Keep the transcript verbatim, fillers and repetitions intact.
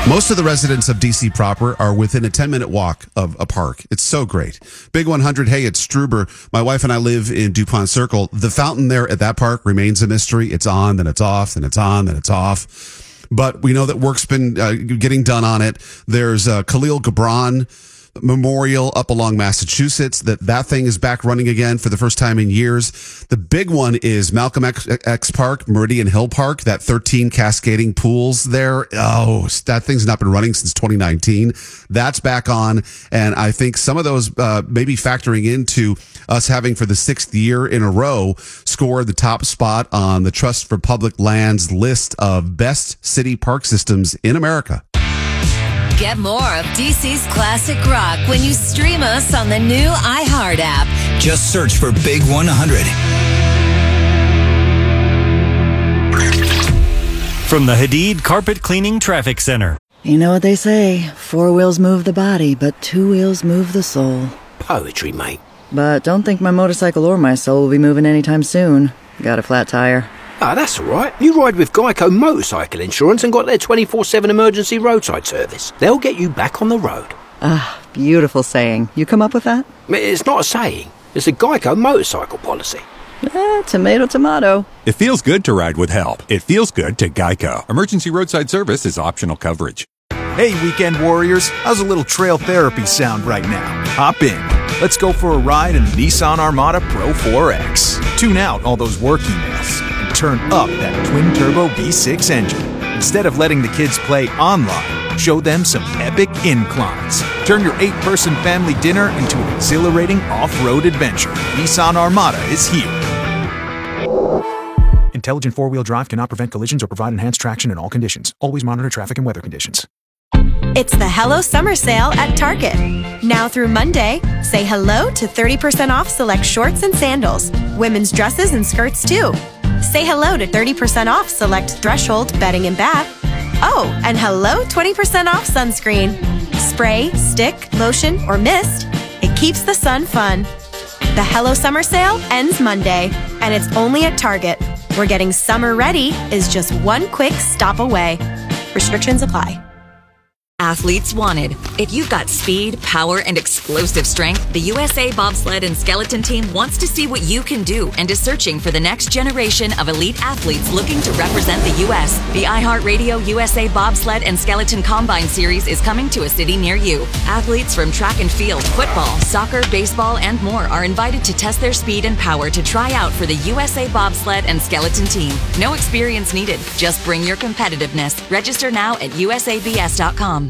Most of the residents of D C proper are within a ten-minute walk of a park. It's so great. Big one hundred, hey, it's Struber. My wife and I live in DuPont Circle. The fountain there at that park remains a mystery. It's on, then it's off, then it's on, then it's off. But we know that work's been uh, getting done on it. There's uh, Khalil Gibran Memorial up along Massachusetts. That that thing is back running again for the first time in years. The big one is Malcolm X, X Park, Meridian Hill Park, that thirteen cascading pools there. Oh, that thing's not been running since twenty nineteen. That's back on. And I think some of those uh, maybe factoring into us having for the sixth year in a row scored the top spot on the Trust for Public Lands list of best city park systems in America. Get more of D C's classic rock when you stream us on the new iHeart app. Just search for Big one hundred. From the Hadid Carpet Cleaning Traffic Center. You know what they say, four wheels move the body, but two wheels move the soul. Poetry, mate. But don't think my motorcycle or my soul will be moving anytime soon. Got a flat tire. Ah, that's all right. You ride with Geico Motorcycle Insurance and got their twenty-four seven emergency roadside service. They'll get you back on the road. Ah, beautiful saying. You come up with that? It's not a saying. It's a Geico motorcycle policy. Eh, tomato, tomato. It feels good to ride with help. It feels good to Geico. Emergency roadside service is optional coverage. Hey, weekend warriors. How's a little trail therapy sound right now? Hop in. Let's go for a ride in the Nissan Armada Pro four X. Tune out all those work emails and turn up that twin-turbo V six engine. Instead of letting the kids play online, show them some epic inclines. Turn your eight-person family dinner into an exhilarating off-road adventure. Nissan Armada is here. Intelligent four-wheel drive cannot prevent collisions or provide enhanced traction in all conditions. Always monitor traffic and weather conditions. It's the Hello Summer Sale at Target. Now through Monday, say hello to thirty percent off select shorts and sandals, women's dresses and skirts too. Say hello to thirty percent off select Threshold bedding and bath. Oh, and hello twenty percent off sunscreen. Spray, stick, lotion, or mist. It keeps the sun fun. The Hello Summer Sale ends Monday, and it's only at Target, where getting summer ready is just one quick stop away. Restrictions apply. Athletes wanted. If you've got speed, power, and explosive strength, the U S A Bobsled and Skeleton Team wants to see what you can do and is searching for the next generation of elite athletes looking to represent the U S The iHeartRadio U S A Bobsled and Skeleton Combine Series is coming to a city near you. Athletes from track and field, football, soccer, baseball, and more are invited to test their speed and power to try out for the U S A Bobsled and Skeleton Team. No experience needed. Just bring your competitiveness. Register now at U S A B S dot com.